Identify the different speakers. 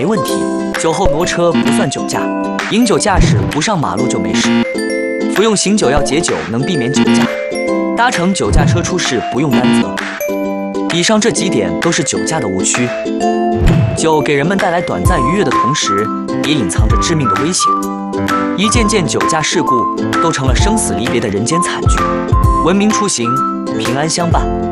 Speaker 1: 没问题。酒后挪车不算酒驾，饮酒驾驶不上马路就没事。服用醒酒药解酒能避免酒驾，搭乘酒驾车出事不用担责。以上这几点都是酒驾的误区。酒给人们带来短暂愉悦的同时，也隐藏着致命的危险。一件件酒驾事故都成了生死离别的人间惨剧。文明出行，平安相伴。